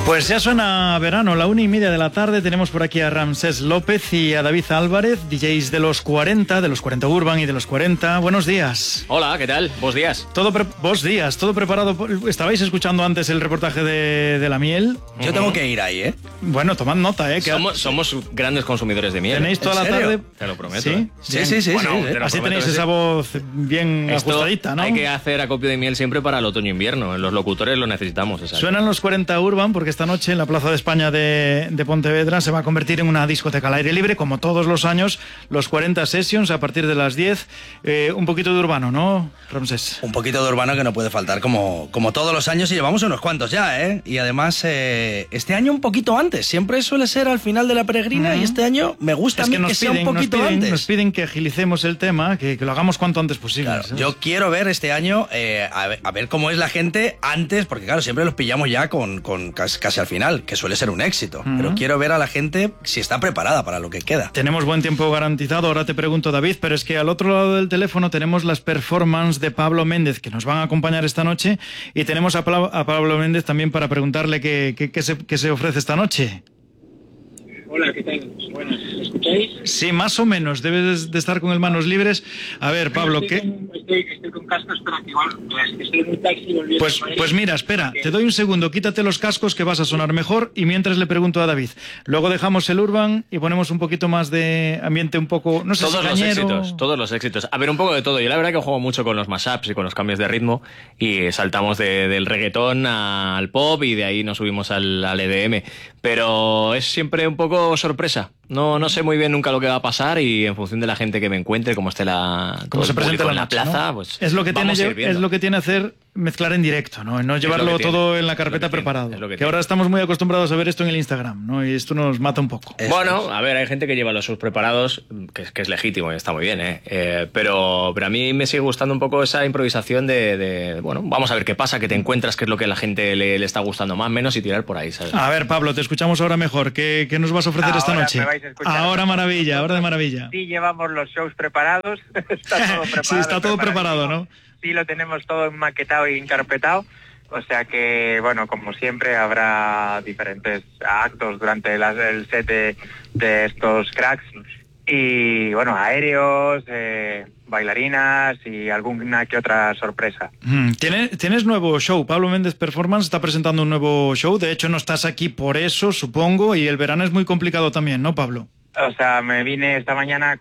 Pues ya suena verano, la 1:30 de la tarde. Tenemos por aquí a Ramsés López y a David Álvarez, DJs de los 40 Urban y de los 40. Buenos días. Hola, ¿qué tal? Buenos días. Buenos días, todo preparado. ¿Estabais escuchando antes el reportaje de la miel? Yo tengo que ir ahí, ¿eh? Bueno, tomad nota, ¿eh? Somos grandes consumidores de miel. Tenéis toda la tarde. Te lo prometo. Sí, sí. Bueno, sí. Así tenéis esa voz bien ajustadita, ¿no? Hay que hacer acopio de miel siempre para el otoño-invierno. Los locutores lo necesitamos. Suenan los 40 Urban porque esta noche en la Plaza de España de Pontevedra se va a convertir en una discoteca al aire libre, como todos los años, los 40 Sessions a partir de las 10. Un poquito de urbano, ¿no, Ramsés? Un poquito de urbano que no puede faltar como todos los años, y llevamos unos cuantos ya, ¿eh? Y además, este año un poquito antes. Siempre suele ser al final de la peregrina, y este año me gusta que sea un poquito antes. Nos piden que agilicemos el tema, que lo hagamos cuanto antes posible. Claro, yo quiero ver este año, a ver cómo es la gente antes, porque claro, siempre los pillamos ya con casi al final, que suele ser un éxito. Pero quiero ver a la gente si está preparada para lo que queda. Tenemos buen tiempo garantizado. Ahora te pregunto, David, pero es que al otro lado del teléfono tenemos las performances de Pablo Méndez, que nos van a acompañar esta noche, y tenemos a Pablo Méndez también para preguntarle qué se ofrece esta noche. Hola, ¿qué tal? Buenas, ¿me escucháis? Sí, más o menos. Debes de estar con el manos libres. A ver, Pablo, Estoy con cascos, pero que igual estoy en un taxi volviendo. Pues mira, espera, te doy un segundo, quítate los cascos que vas a sonar mejor, y mientras le pregunto a David. Luego dejamos el Urban y ponemos un poquito más de ambiente un poco, no sé, todos si los cañero. éxitos, todos los éxitos. A ver, un poco de todo. Yo la verdad que juego mucho con los mashups y con los cambios de ritmo, y saltamos del reggaetón al pop, y de ahí nos subimos al EDM. Pero es siempre un poco sorpresa. No sé muy bien nunca lo que va a pasar, y en función de la gente que me encuentre, como esté como se presente en la plaza, ¿no? Pues es lo que tiene hacer mezclar en directo, no llevarlo todo en la carpeta preparado. Que ahora estamos muy acostumbrados a ver esto en el Instagram, ¿no? Y esto nos mata un poco. Bueno, a ver, hay gente que lleva los shows preparados, que es legítimo y está muy bien, pero a mí me sigue gustando un poco esa improvisación de bueno, vamos a ver qué pasa, que te encuentras qué es lo que a la gente le está gustando más, menos, y tirar por ahí, ¿sabes? A ver, Pablo, te escuchamos ahora mejor. ¿Qué nos vas a ofrecer esta noche? Ahora maravilla, ahora de maravilla. Sí, llevamos los shows preparados. Está todo preparado. Sí, está todo preparado, ¿no? Sí, lo tenemos todo maquetado y encarpetado. O sea que, bueno, como siempre, habrá diferentes actos durante el set de estos cracks. Y, bueno, aéreos, bailarinas y alguna que otra sorpresa. ¿Tienes nuevo show? Pablo Méndez Performance está presentando un nuevo show. De hecho, no estás aquí por eso, supongo. Y el verano es muy complicado también, ¿no, Pablo? O sea, me vine esta mañana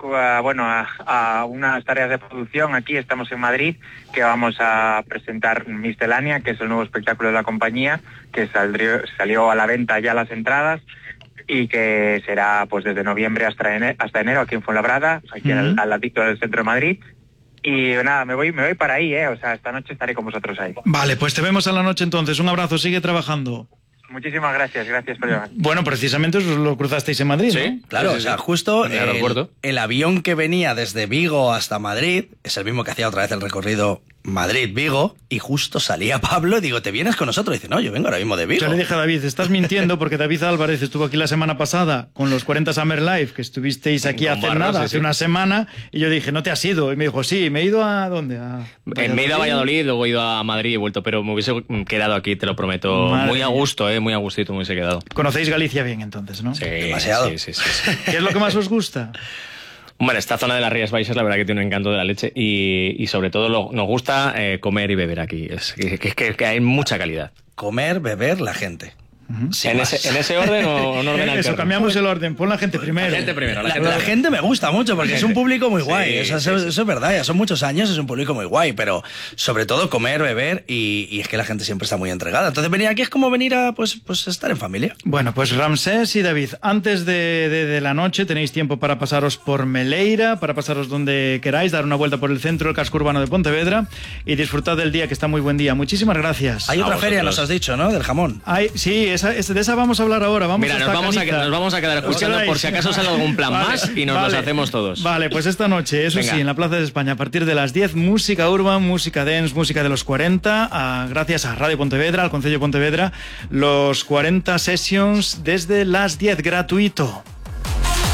a unas tareas de producción. Aquí estamos en Madrid, que vamos a presentar Miscelánea, que es el nuevo espectáculo de la compañía, que salió a la venta ya las entradas, y que será pues desde noviembre hasta enero aquí en Fuenlabrada, aquí al ladito del centro de Madrid. Y nada, me voy para ahí, o sea, esta noche estaré con vosotros ahí. Vale, pues te vemos a la noche entonces. Un abrazo, sigue trabajando. Muchísimas gracias por llamar. Bueno, precisamente os lo cruzasteis en Madrid, sí, ¿no? Claro, sí. O sea, justo el avión que venía desde Vigo hasta Madrid es el mismo que hacía otra vez el recorrido Madrid-Vigo, y justo salía Pablo y digo, ¿te vienes con nosotros? Y dice, no, yo vengo ahora mismo de Vigo. Yo le dije a David, estás mintiendo, porque David Álvarez estuvo aquí la semana pasada con los 40 Summer Live, que estuvisteis aquí hace una semana, y yo dije, ¿no te has ido? Y me dijo, sí, me he ido a ¿dónde? Me he ido a Valladolid, luego he ido a Madrid y he vuelto, pero me hubiese quedado aquí, te lo prometo. Madre muy a mía. gusto, muy a gustito me hubiese quedado. Conocéis Galicia bien entonces, ¿no? Sí, demasiado. Sí. ¿Qué es lo que más os gusta? Bueno, esta zona de las Rías Baixas la verdad que tiene un encanto de la leche, y sobre todo nos gusta comer y beber aquí. Es que hay mucha calidad. Comer, beber, la gente. ¿En ese orden o en orden Eso, alterno? cambiamos el orden, pon la gente primero. La gente primero. La gente me gusta mucho porque es un público muy guay. Sí, Eso es verdad, ya son muchos años, es un público muy guay, pero sobre todo comer, beber, y es que la gente siempre está muy entregada. Entonces venir aquí es como venir a pues estar en familia. Bueno, pues Ramsés y David, antes de la noche tenéis tiempo para pasaros por Meleira, para pasaros donde queráis, dar una vuelta por el centro del casco urbano de Pontevedra y disfrutad del día, que está muy buen día. Muchísimas gracias. Hay otra vosotros. feria, nos has dicho, ¿no? Del jamón. Sí, de esa vamos a hablar ahora. Mira, nos vamos a quedar escuchando por si acaso sale algún plan más, y nos los hacemos todos. Vale, pues esta noche, eso Venga. sí, en la Plaza de España, a partir de las 10, música urban, música dance, música de los 40, gracias a Radio Pontevedra, al Concello de Pontevedra, los 40 Sessions desde las 10, gratuito.